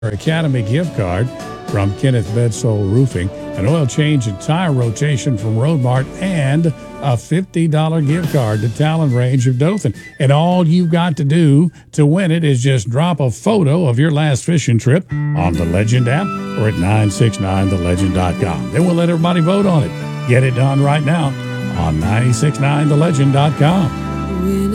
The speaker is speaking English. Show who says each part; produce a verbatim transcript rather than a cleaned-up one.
Speaker 1: Academy gift card from Kenneth Bedsole Roofing, an oil change and tire rotation from Roadmart, and a fifty dollars gift card to Talon Range of Dothan. And all you've got to do to win it is just drop a photo of your last fishing trip on the Legend app or at nine six nine the legend dot com. Then we'll let everybody vote on it. Get it done right now on nine six nine the legend dot com.